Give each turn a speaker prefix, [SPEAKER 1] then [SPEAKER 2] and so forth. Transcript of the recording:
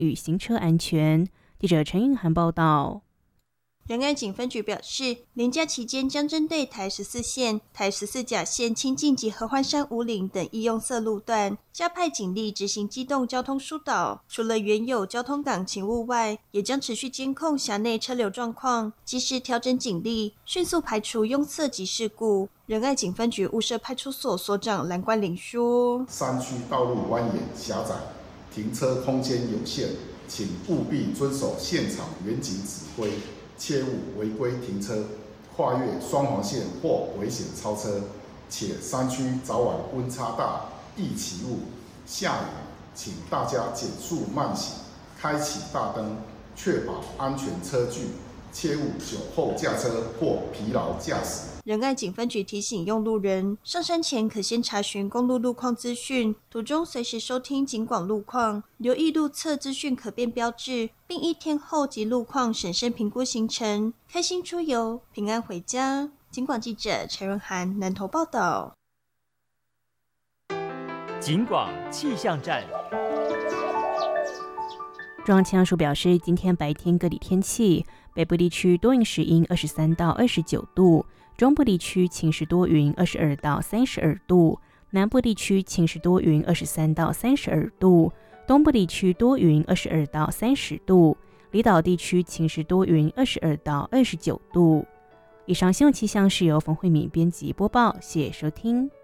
[SPEAKER 1] 与行车安全。记者陈韵涵报道。
[SPEAKER 2] 仁爱警分局表示，连假期间将针对台14线、台14甲线清境及合欢山五岭等易用色路段，加派警力执行机动交通疏导。除了原有交通岗勤务外，也将持续监控辖内车流状况，及时调整警力，迅速排除拥塞及事故。仁爱警分局雾社派出所所长蓝冠霖说：
[SPEAKER 3] 山区道路蜿蜒狭窄，停车空间有限，请务必遵守现场远景指挥，切勿违规停车、跨越双黄线或危险超车。且山区早晚温差大，易起雾。下雨，请大家减速慢行，开启大灯，确保安全车距，切勿酒后驾车或疲劳驾驶。
[SPEAKER 2] 仁爱警分局提醒用路人，上山前可先查询公路路况资讯，途中随时收听警广路况，留意路侧资讯可变标志，并依天候及路况审慎评估行程，开心出游，平安回家。警广记者陈润涵南投报道。
[SPEAKER 4] 警广气象站。
[SPEAKER 1] 中央气象署表示，今天白天各地天气，北部地区多云时阴23到29度，中部地区晴时多云22到32度，南部地区晴时多云23到32度，东部地区多云22到30度，离岛地区晴时多云22到29度。以上新闻气象是由冯慧敏编辑播报，谢谢收听。